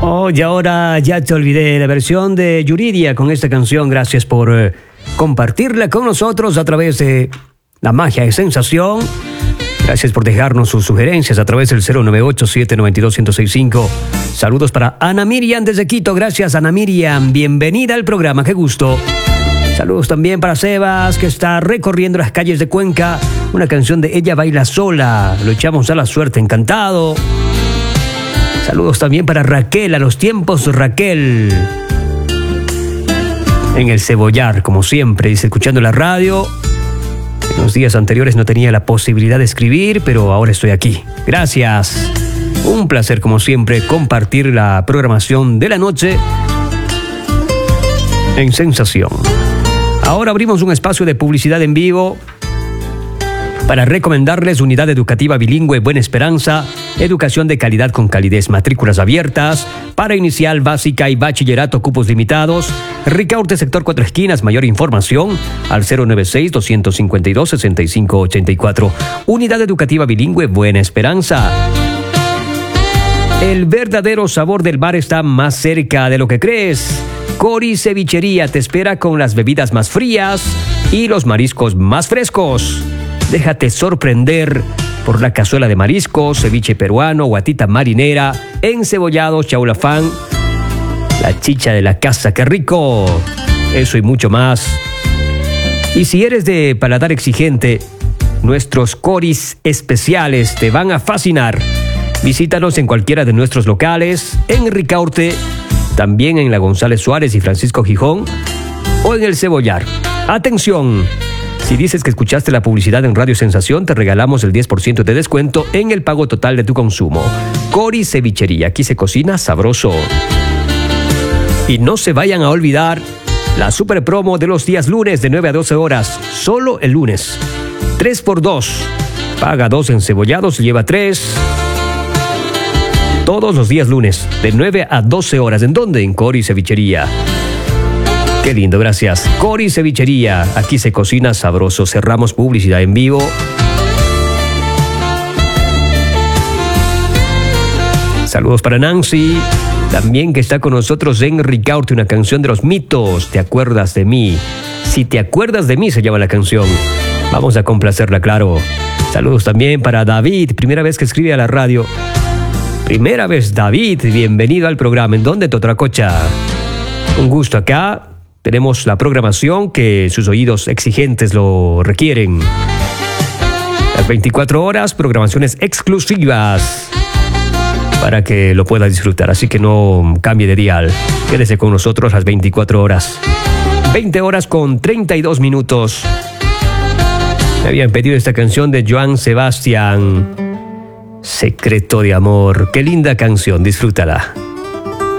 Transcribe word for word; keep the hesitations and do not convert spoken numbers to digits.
Oh, y ahora ya te olvidé la versión de Yuridia con esta canción. Gracias por eh, compartirla con nosotros a través de la magia de Sensación. Gracias por dejarnos sus sugerencias a través del cero nueve ocho, siete nueve dos, uno cero seis cinco. Saludos para Ana Miriam desde Quito. Gracias, Ana Miriam. Bienvenida al programa. Qué gusto. Saludos también para Sebas, que está recorriendo las calles de Cuenca. Una canción de Ella Baila Sola. Lo echamos a la suerte. Encantado. Saludos también para Raquel, a los tiempos Raquel. En el Cebollar, como siempre, dice, escuchando la radio. En los días anteriores no tenía la posibilidad de escribir, pero ahora estoy aquí. Gracias. Un placer, como siempre, compartir la programación de la noche en Sensación. Ahora abrimos un espacio de publicidad en vivo para recomendarles Unidad Educativa Bilingüe Buena Esperanza, educación de calidad con calidez, matrículas abiertas, para inicial, básica y bachillerato, cupos limitados. Ricaurte, sector Cuatro Esquinas. Mayor información al cero nueve seis, dos cinco dos, seis cinco ocho cuatro. Unidad Educativa Bilingüe Buena Esperanza. El verdadero sabor del mar está más cerca de lo que crees. Cori Cevichería te espera con las bebidas más frías y los mariscos más frescos. Déjate sorprender por la cazuela de mariscos, ceviche peruano, guatita marinera, encebollados, chaulafán, la chicha de la casa, ¡qué rico! Eso y mucho más. Y si eres de paladar exigente, nuestros coris especiales te van a fascinar. Visítanos en cualquiera de nuestros locales, en Ricaurte, también en la González Suárez y Francisco Gijón, o en el Cebollar. ¡Atención! Si dices que escuchaste la publicidad en Radio Sensación, te regalamos el diez por ciento de descuento en el pago total de tu consumo. Cori Cevichería, aquí se cocina sabroso. Y no se vayan a olvidar la super promo de los días lunes de nueve a doce horas. Solo el lunes. tres por dos. Paga dos encebollados y lleva tres. Todos los días lunes, de nueve a doce horas. ¿En dónde? En Cori Cevichería. Qué lindo, gracias. Cori Cevichería, aquí se cocina sabroso. Cerramos publicidad en vivo. Saludos para Nancy, también que está con nosotros en Ricaurte, una canción de los Mitos. ¿Te acuerdas de mí? Si te acuerdas de mí se llama la canción. Vamos a complacerla, claro. Saludos también para David, primera vez que escribe a la radio. Primera vez, David, bienvenido al programa. ¿En dónde, Totracocha? Un gusto acá. Tenemos la programación que sus oídos exigentes lo requieren. Las veinticuatro horas, programaciones exclusivas para que lo pueda disfrutar. Así que no cambie de dial. Quédese con nosotros las veinticuatro horas. veinte horas con treinta y dos minutos. Me habían pedido esta canción de Joan Sebastián. Secreto de amor. Qué linda canción. Disfrútala.